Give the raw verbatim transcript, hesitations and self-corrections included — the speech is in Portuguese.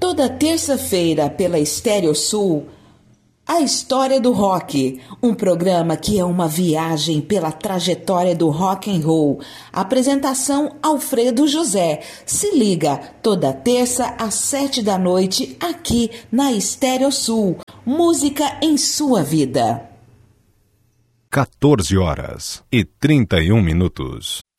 Toda terça-feira, pela Estéreo Sul, A História do Rock, um programa que é uma viagem pela trajetória do rock and roll. Apresentação Alfredo José. Se liga, toda terça às sete da noite, aqui na Estéreo Sul. Música em sua vida. quatorze horas e trinta e um minutos.